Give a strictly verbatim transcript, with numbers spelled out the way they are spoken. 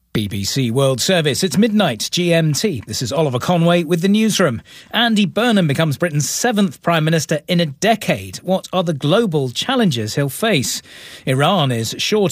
B B C World Service. It's midnight G M T. This is Oliver Conway with the newsroom. Andy Burnham becomes Britain's seventh Prime Minister in a decade. What are the global challenges he'll face? Iran is short